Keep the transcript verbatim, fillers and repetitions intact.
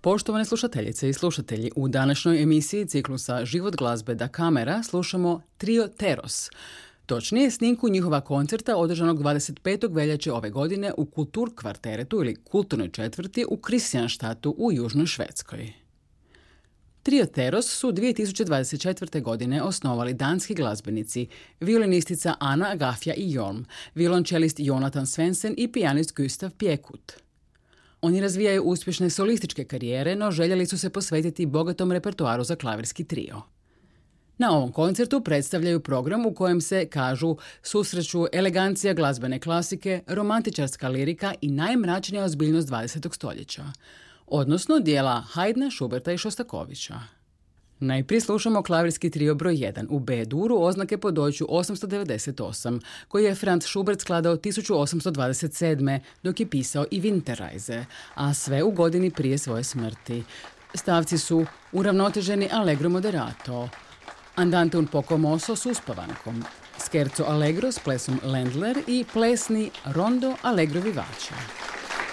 Poštovane slušateljice i slušatelji, u današnjoj emisiji ciklusa Život glazbe da kamera slušamo trio Teros. Točnije, snimku njihova koncerta održanog dvadeset petog veljače ove godine u Kulturkvarteretu ili kulturnoj četvrti u Kristianstadtu u Južnoj Švedskoj. Trio Teros su dvije tisuće dvadeset četvrte. godine osnovali danski glazbenici, violinistica Anna Agafja i Jorm, violončelist Jonathan Svensen i pijanist Gustav Pjekut. Oni razvijaju uspješne solističke karijere, no željeli su se posvetiti bogatom repertoaru za klavirski trio. Na ovom koncertu predstavljaju program u kojem se, kažu, susreću elegancija glazbene klasike, romantičarska lirika i najmračnija ozbiljnost dvadesetog stoljeća, odnosno dijela Haydna, Schuberta i Šostakovića. Najprije slušamo klavirski trio broj jedan u B-duru oznake po Deutschu osamsto devedeset osam, koji je Franz Schubert skladao tisuću osamsto dvadeset sedme. dok je pisao i Winterreise, a sve u godini prije svoje smrti. Stavci su uravnoteženi allegro moderato, andante un poco mosso s uspavankom, scherzo allegro s plesom Ländler i plesni rondo allegro vivace.